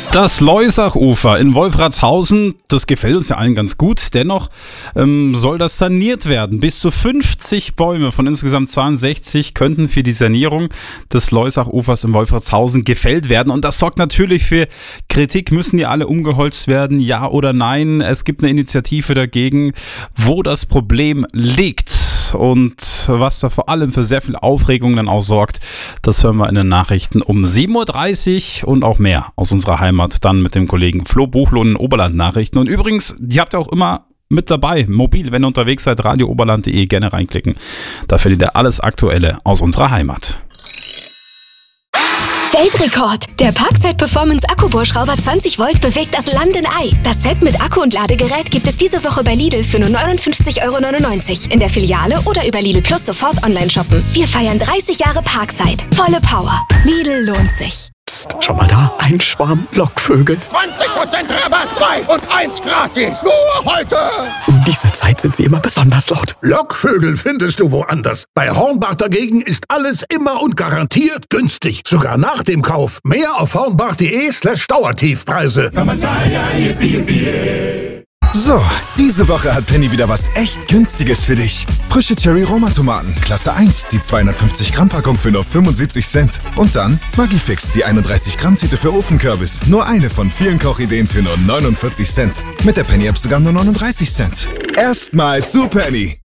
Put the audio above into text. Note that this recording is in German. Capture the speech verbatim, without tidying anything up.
Das Leusachufer in Wolfratshausen, das gefällt uns ja allen ganz gut. Dennoch ähm, soll das saniert werden. Bis zu fünfzig Bäume von insgesamt zweiundsechzig könnten für die Sanierung des Leusachufers in Wolfratshausen gefällt werden. Und das sorgt natürlich für Kritik. Müssen die alle umgeholzt werden? Ja oder nein? Es gibt eine Initiative dagegen, wo das Problem liegt. Und was da vor allem für sehr viel Aufregung dann auch sorgt, das hören wir in den Nachrichten um sieben Uhr dreißig und auch mehr aus unserer Heimat. Dann mit dem Kollegen Flo Buchloh in den Oberland-Nachrichten. Und übrigens, die habt ihr auch immer mit dabei, mobil, wenn ihr unterwegs seid, radio oberland punkt de, gerne reinklicken. Da findet ihr alles Aktuelle aus unserer Heimat. Weltrekord! Der Parkside Performance Akkubohrschrauber zwanzig Volt bewegt das Land in Ei. Das Set mit Akku und Ladegerät gibt es diese Woche bei Lidl für nur neunundfünfzig Euro neunundneunzig. In der Filiale oder über Lidl Plus sofort online shoppen. Wir feiern dreißig Jahre Parkside. Volle Power. Lidl lohnt sich. Psst, schau mal da. Ein Schwarm Lockvögel. zwanzig Prozent Rabatt, zwei und eins gratis. Nur heute. Um diese Zeit sind sie immer besonders laut. Lockvögel findest du woanders. Bei Hornbach dagegen ist alles immer und garantiert günstig. Sogar nach dem Kauf. Mehr auf hornbach punkt de slash Dauertiefpreise. So, diese Woche hat Penny wieder was echt Günstiges für dich. Frische Cherry-Roma-Tomaten, Klasse eins, die zweihundertfünfzig Gramm Packung für nur fünfundsiebzig Cent. Und dann Maggi-Fix, die einunddreißig Gramm Tüte für Ofenkürbis. Nur eine von vielen Kochideen für nur neunundvierzig Cent. Mit der Penny-App sogar nur neununddreißig Cent. Erstmal zu Penny.